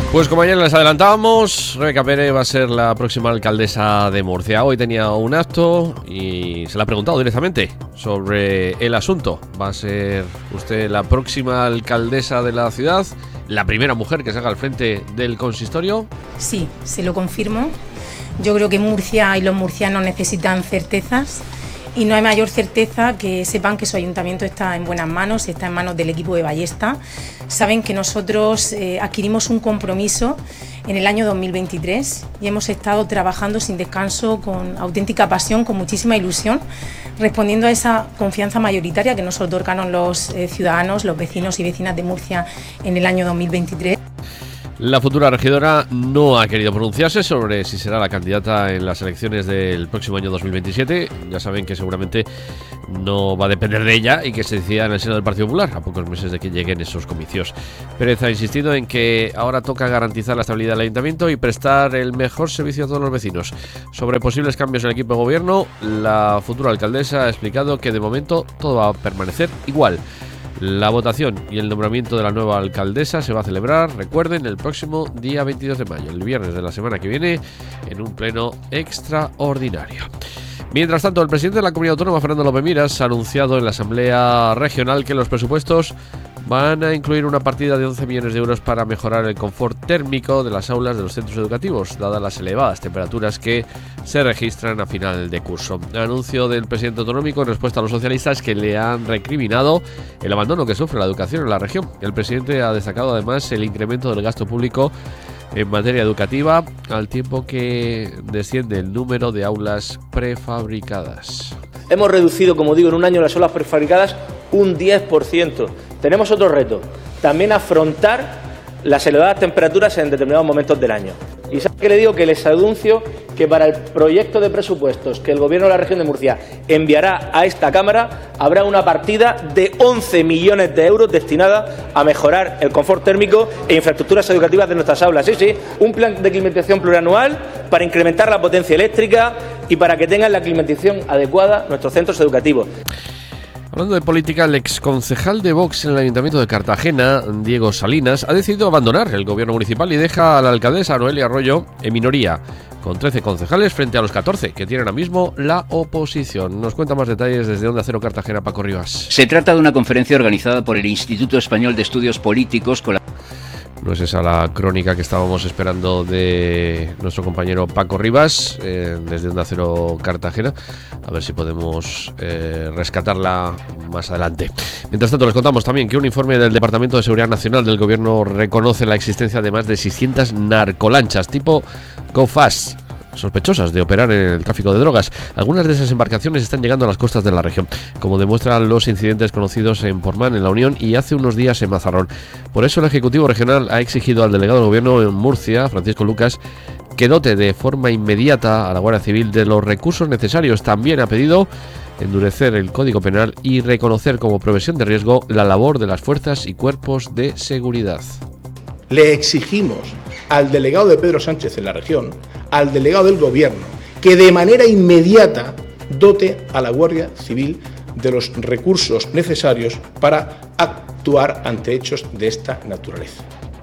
Pues como ayer les adelantábamos, Rebeca Pérez va a ser la próxima alcaldesa de Murcia. Hoy tenía un acto y se le ha preguntado directamente sobre el asunto. ¿Va a ser usted la próxima alcaldesa de la ciudad? ¿La primera mujer que se haga al frente del consistorio? Sí, se lo confirmo. Yo creo que Murcia y los murcianos necesitan certezas. Y no hay mayor certeza que sepan que su ayuntamiento está en buenas manos, está en manos del equipo de Ballesta. Saben que nosotros adquirimos un compromiso en el año 2023 y hemos estado trabajando sin descanso, con auténtica pasión, con muchísima ilusión, respondiendo a esa confianza mayoritaria que nos otorgaron los ciudadanos, los vecinos y vecinas de Murcia en el año 2023. La futura regidora no ha querido pronunciarse sobre si será la candidata en las elecciones del próximo año 2027. Ya saben que seguramente no va a depender de ella y que se decida en el seno del Partido Popular, a pocos meses de que lleguen esos comicios. Pérez ha insistido en que ahora toca garantizar la estabilidad del ayuntamiento y prestar el mejor servicio a todos los vecinos. Sobre posibles cambios en el equipo de gobierno, la futura alcaldesa ha explicado que de momento todo va a permanecer igual. La votación y el nombramiento de la nueva alcaldesa se va a celebrar, recuerden, el próximo día 22 de mayo, el viernes de la semana que viene, en un pleno extraordinario. Mientras tanto, el presidente de la Comunidad Autónoma, Fernando López Miras, ha anunciado en la Asamblea Regional que los presupuestos van a incluir una partida de 11 millones de euros para mejorar el confort térmico de las aulas de los centros educativos, dadas las elevadas temperaturas que se registran a final de curso. Anuncio del presidente autonómico en respuesta a los socialistas que le han recriminado el abandono que sufre la educación en la región. El presidente ha destacado además el incremento del gasto público en materia educativa, al tiempo que desciende el número de aulas prefabricadas. Hemos reducido, como digo, en un año las aulas prefabricadas un 10%. Tenemos otro reto, también afrontar las elevadas temperaturas en determinados momentos del año. Y ¿sabe qué le digo? Que les anuncio que para el proyecto de presupuestos que el Gobierno de la Región de Murcia enviará a esta Cámara, habrá una partida de 11 millones de euros destinada a mejorar el confort térmico e infraestructuras educativas de nuestras aulas. Sí, un plan de climatización plurianual para incrementar la potencia eléctrica y para que tengan la climatización adecuada nuestros centros educativos. Hablando de política, el exconcejal de Vox en el Ayuntamiento de Cartagena, Diego Salinas, ha decidido abandonar el gobierno municipal y deja a la alcaldesa Noelia Arroyo en minoría, con 13 concejales frente a los 14 que tiene ahora mismo la oposición. Nos cuenta más detalles desde Onda Cero Cartagena, Paco Rivas. Se trata de una conferencia organizada por el Instituto Español de Estudios Políticos con la... No es esa la crónica que estábamos esperando de nuestro compañero Paco Rivas, desde Onda Cero Cartagena. A ver si podemos rescatarla más adelante. Mientras tanto, les contamos también que un informe del Departamento de Seguridad Nacional del Gobierno reconoce la existencia de más de 600 narcolanchas tipo Go Fast, sospechosas de operar en el tráfico de drogas. Algunas de esas embarcaciones están llegando a las costas de la región, como demuestran los incidentes conocidos en Portmán, en La Unión, y hace unos días en Mazarrón. Por eso el Ejecutivo Regional ha exigido al delegado del Gobierno en Murcia, Francisco Lucas, que dote de forma inmediata a la Guardia Civil de los recursos necesarios. También ha pedido endurecer el Código Penal y reconocer como profesión de riesgo la labor de las fuerzas y cuerpos de seguridad. Le exigimos al delegado de Pedro Sánchez en la región, al delegado del Gobierno, que de manera inmediata dote a la Guardia Civil de los recursos necesarios para actuar ante hechos de esta naturaleza.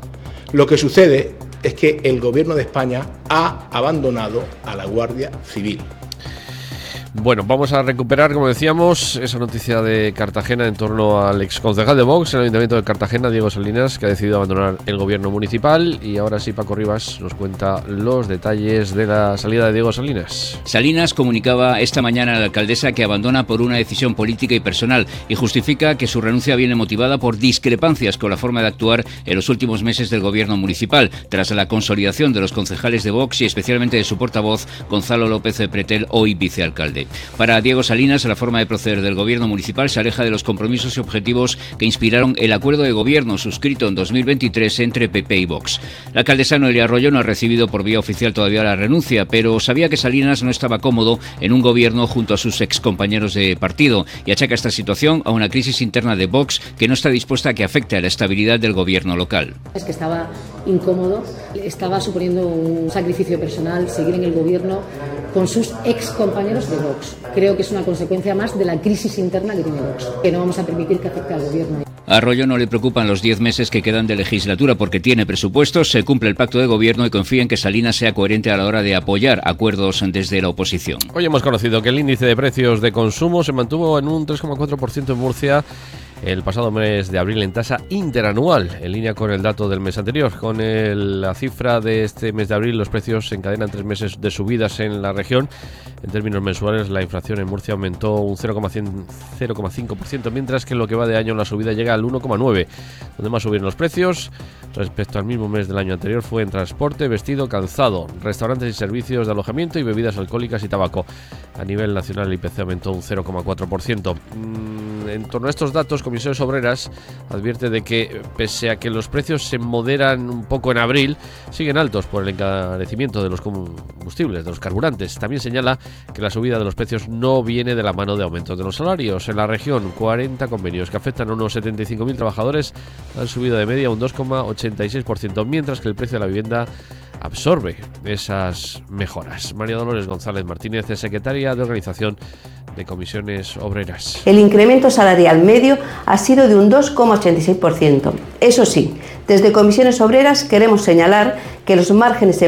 Lo que sucede es que el Gobierno de España ha abandonado a la Guardia Civil. Bueno, vamos a recuperar, como decíamos, esa noticia de Cartagena en torno al exconcejal de Vox en el Ayuntamiento de Cartagena, Diego Salinas, que ha decidido abandonar el gobierno municipal. Y ahora sí, Paco Rivas nos cuenta los detalles de la salida de Diego Salinas. Salinas comunicaba esta mañana a la alcaldesa que abandona por una decisión política y personal y justifica que su renuncia viene motivada por discrepancias con la forma de actuar en los últimos meses del gobierno municipal, tras la consolidación de los concejales de Vox y especialmente de su portavoz, Gonzalo López de Pretel, hoy vicealcalde. Para Diego Salinas, la forma de proceder del gobierno municipal se aleja de los compromisos y objetivos que inspiraron el acuerdo de gobierno suscrito en 2023 entre PP y Vox. La alcaldesa Noelia Arroyo no ha recibido por vía oficial todavía la renuncia, pero sabía que Salinas no estaba cómodo en un gobierno junto a sus excompañeros de partido y achaca esta situación a una crisis interna de Vox que no está dispuesta a que afecte a la estabilidad del gobierno local. Es que estaba incómodo, estaba suponiendo un sacrificio personal seguir en el gobierno con sus excompañeros de Vox. Creo que es una consecuencia más de la crisis interna que tiene Vox, que no vamos a permitir que afecte al gobierno. A Royo no le preocupan los 10 meses que quedan de legislatura porque tiene presupuestos, se cumple el pacto de gobierno y confía en que Salinas sea coherente a la hora de apoyar acuerdos desde la oposición. Hoy hemos conocido que el índice de precios de consumo se mantuvo en un 3,4% en Murcia el pasado mes de abril en tasa interanual, en línea con el dato del mes anterior. Con la cifra de este mes de abril, los precios se encadenan 3 meses de subidas en la región. En términos mensuales, la inflación en Murcia aumentó un 0,5%, mientras que en lo que va de año la subida llega al 1,9%. Donde más subieron los precios respecto al mismo mes del año anterior fue en transporte, vestido, calzado, restaurantes y servicios de alojamiento y bebidas alcohólicas y tabaco. A nivel nacional, el IPC aumentó un 0,4%. En torno a estos datos, Comisiones Obreras advierte de que, pese a que los precios se moderan un poco en abril, siguen altos por el encarecimiento de los combustibles, de los carburantes. También señala que la subida de los precios no viene de la mano de aumentos de los salarios. En la región, 40 convenios que afectan a unos 75.000 trabajadores han subido de media un 2,86%, mientras que el precio de la vivienda absorbe esas mejoras. María Dolores González Martínez es secretaria de Organización de Comisiones Obreras. El incremento salarial medio ha sido de un 2,86%. Eso sí, desde Comisiones Obreras queremos señalar que los márgenes